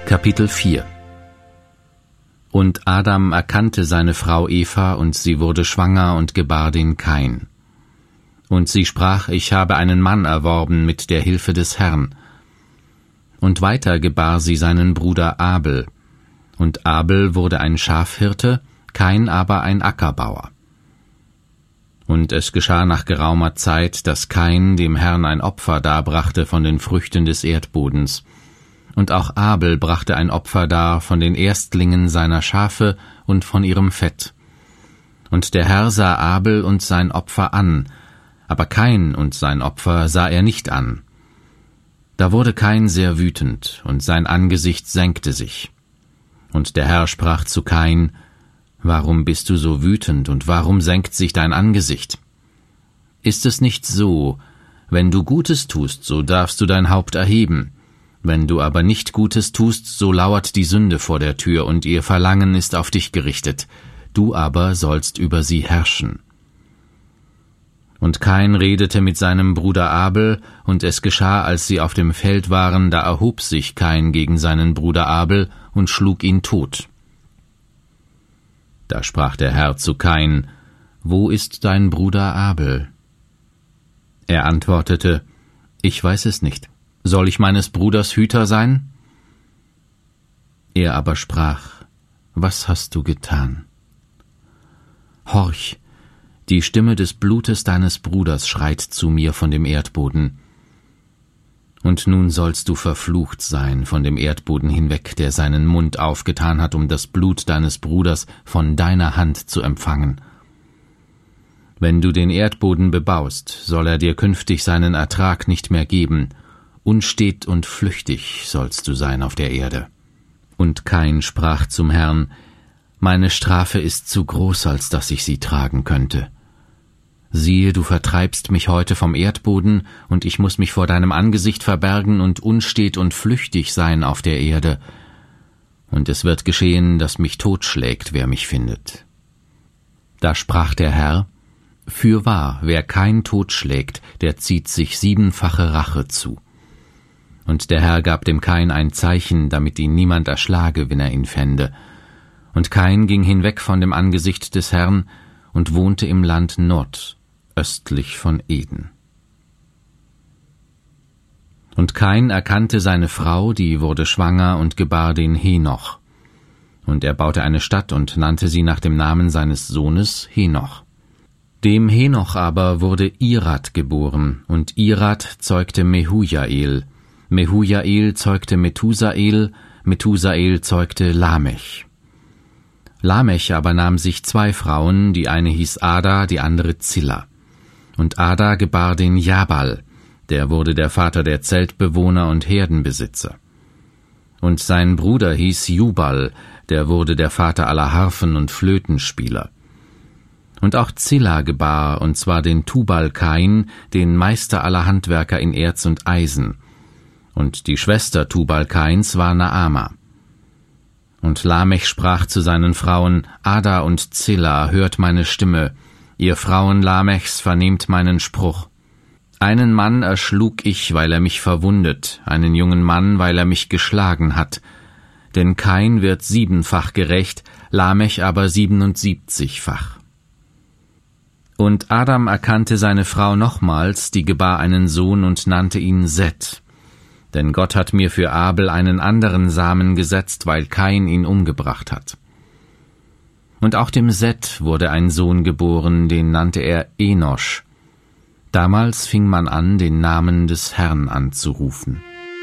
Kapitel 4 Und Adam erkannte seine Frau Eva, und sie wurde schwanger und gebar den Kain. Und sie sprach, ich habe einen Mann erworben mit der Hilfe des Herrn. Und weiter gebar sie seinen Bruder Abel. Und Abel wurde ein Schafhirte, Kain aber ein Ackerbauer. Und es geschah nach geraumer Zeit, dass Kain dem Herrn ein Opfer darbrachte von den Früchten des Erdbodens. Und auch Abel brachte ein Opfer dar von den Erstlingen seiner Schafe und von ihrem Fett. Und der Herr sah Abel und sein Opfer an, aber Kain und sein Opfer sah er nicht an. Da wurde Kain sehr wütend, und sein Angesicht senkte sich. Und der Herr sprach zu Kain, »Warum bist du so wütend, und warum senkt sich dein Angesicht? Ist es nicht so, wenn du Gutes tust, so darfst du dein Haupt erheben? Wenn du aber nicht Gutes tust, so lauert die Sünde vor der Tür, und ihr Verlangen ist auf dich gerichtet. Du aber sollst über sie herrschen.« Und Kain redete mit seinem Bruder Abel, und es geschah, als sie auf dem Feld waren, da erhob sich Kain gegen seinen Bruder Abel und schlug ihn tot. Da sprach der Herr zu Kain, »Wo ist dein Bruder Abel?« Er antwortete, »Ich weiß es nicht. Soll ich meines Bruders Hüter sein?« Er aber sprach, »Was hast du getan? Horch, die Stimme des Blutes deines Bruders schreit zu mir von dem Erdboden. Und nun sollst du verflucht sein von dem Erdboden hinweg, der seinen Mund aufgetan hat, um das Blut deines Bruders von deiner Hand zu empfangen. Wenn du den Erdboden bebaust, soll er dir künftig seinen Ertrag nicht mehr geben. Unstet und flüchtig sollst du sein auf der Erde.« Und Kain sprach zum Herrn, »Meine Strafe ist zu groß, als dass ich sie tragen könnte. Siehe, du vertreibst mich heute vom Erdboden, und ich muß mich vor deinem Angesicht verbergen und unstet und flüchtig sein auf der Erde. Und es wird geschehen, dass mich totschlägt, wer mich findet.« Da sprach der Herr, »Fürwahr, wer Kain totschlägt, der zieht sich 7-fache Rache zu.« Und der Herr gab dem Kain ein Zeichen, damit ihn niemand erschlage, wenn er ihn fände. Und Kain ging hinweg von dem Angesicht des Herrn und wohnte im Land Nod, östlich von Eden. Und Kain erkannte seine Frau, die wurde schwanger und gebar den Henoch. Und er baute eine Stadt und nannte sie nach dem Namen seines Sohnes Henoch. Dem Henoch aber wurde Irad geboren, und Irad zeugte Mehujael. Mehujael zeugte Methusael, Methusael zeugte Lamech. Lamech aber nahm sich 2 Frauen, die eine hieß Ada, die andere Zilla. Und Ada gebar den Jabal, der wurde der Vater der Zeltbewohner und Herdenbesitzer. Und sein Bruder hieß Jubal, der wurde der Vater aller Harfen und Flötenspieler. Und auch Zilla gebar, und zwar den Tubal-Kain, den Meister aller Handwerker in Erz und Eisen. Und die Schwester Tubal-Kains war Naama. Und Lamech sprach zu seinen Frauen, »Ada und Zilla, hört meine Stimme, ihr Frauen Lamechs, vernehmt meinen Spruch. Einen Mann erschlug ich, weil er mich verwundet, einen jungen Mann, weil er mich geschlagen hat. Denn Kain wird 7-fach gerecht, Lamech aber 77-fach. Und Adam erkannte seine Frau nochmals, die gebar einen Sohn und nannte ihn Set. Denn Gott hat mir für Abel einen anderen Samen gesetzt, weil Kain ihn umgebracht hat. Und auch dem Set wurde ein Sohn geboren, den nannte er Enosch. Damals fing man an, den Namen des Herrn anzurufen.